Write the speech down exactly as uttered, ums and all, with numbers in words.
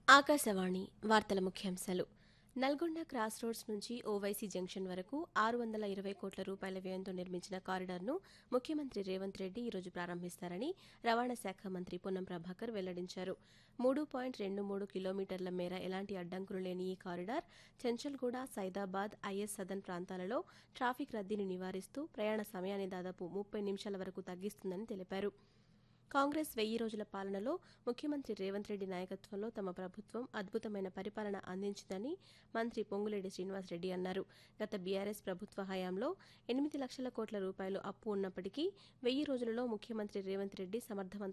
ఆకాశవాణి వార్తల ముఖ్యాంశాలు. Nalgonda cross roads నుంచి ఓవైసీ జంక్షన్ వరకు ఆరు వందల ఇరవై కోట్ల రూపాయల వ్యయంతో నిర్మించిన కారిడార్ను ముఖ్యమంత్రి రేవంత్ రెడ్డి ఈరోజు ప్రారంభిస్తారని రవాణా శాఖ మంత్రి పొన్నం ప్రభాకర్ వెల్లడించారు. మూడు పాయింట్ రెండు మూడు కిలోమీటర్ల మేర ఎలాంటి అడ్డంకులు లేని ఈ కారిడార్ చెంచల్గూడ, సైదాబాద్, ఐఎస్ సదన్ ప్రాంతాలలో ట్రాఫిక్ రద్దీని నివారిస్తూ ప్రయాణ సమయాన్ని దాదాపు ముప్పై నిమిషాల వరకు తగ్గిస్తుందని తెలిపారు. కాంగ్రెస్ వెయ్యి రోజుల పాలనలో ముఖ్యమంత్రి రేవంత్ రెడ్డి నాయకత్వంలో తమ ప్రభుత్వం అద్భుతమైన పరిపాలన అందించిందని మంత్రి పొంగులేటి శ్రీనివాసరెడ్డి అన్నారు. గత బీఆర్ఎస్ ప్రభుత్వ హయాంలో ఎనిమిది లక్షల కోట్ల రూపాయలు అప్పు ఉన్నప్పటికీ వెయ్యి రోజులలో ముఖ్యమంత్రి రేవంత్ రెడ్డి సమర్థవంతంగా